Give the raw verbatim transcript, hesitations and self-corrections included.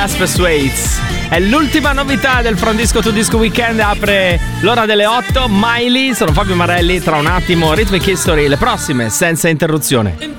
Last Persuades. È l'ultima novità del From Disco to Disco Weekend, apre l'ora delle otto. Miley, sono Fabio Marelli, tra un attimo Rhythmic History, le prossime senza interruzione.